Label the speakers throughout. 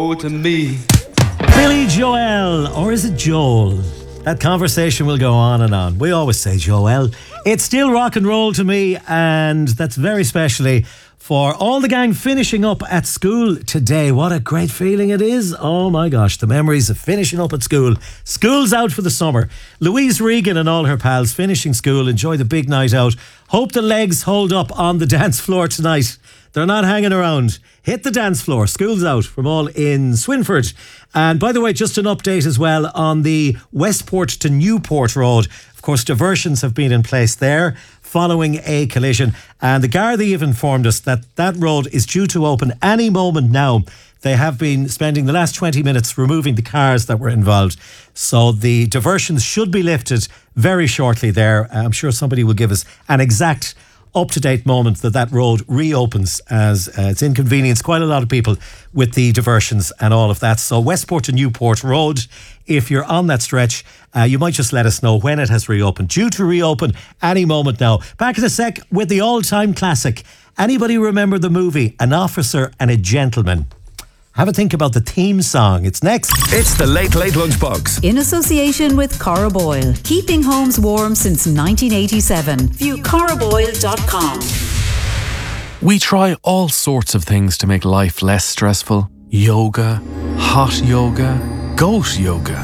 Speaker 1: to me.
Speaker 2: Billy Joel, or is it Joel? That conversation will go on and on. We always say Joel. It's still rock and roll to me, and that's very specially for all the gang finishing up at school today. What a great feeling it is. Oh my gosh, the memories of finishing up at school. School's out for the summer. Louise Regan and all her pals finishing school. Enjoy the big night out. Hope the legs hold up on the dance floor tonight. They're not hanging around. Hit the dance floor. School's out from all in Swinford. And by the way, just an update as well on the Westport to Newport Road. Of course, diversions have been in place there following a collision. And the Gardaí have informed us that that road is due to open any moment now. They have been spending the last 20 minutes removing the cars that were involved. So the diversions should be lifted very shortly there. I'm sure somebody will give us an exact up-to-date moment that road reopens, as it's inconvenienced quite a lot of people with the diversions and all of that. So Westport to Newport Road, if you're on that stretch, you might just let us know when it has reopened. Due to reopen any moment now. Back in a sec with the all-time classic. Anybody remember the movie An Officer and a Gentleman? Have a think about the theme song. It's next.
Speaker 3: It's the Late Late Lunchbox.
Speaker 4: In association with Cora Boyle. Keeping homes warm since 1987. View coraboyle.com.
Speaker 5: We try all sorts of things to make life less stressful. Yoga, hot yoga, goat yoga.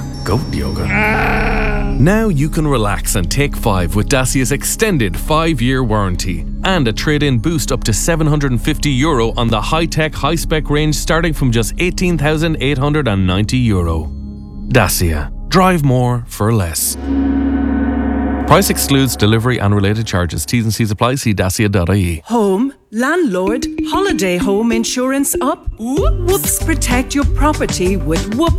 Speaker 5: Now you can relax and take 5 with Dacia's extended 5-year warranty and a trade-in boost up to €750 on the high-tech, high-spec range starting from just €18,890. Dacia. Drive more for less. Price excludes delivery and related charges. T's and C's apply. See dacia.ie.
Speaker 6: Home, landlord, holiday home insurance up. Whoops. Protect your property with Whoops.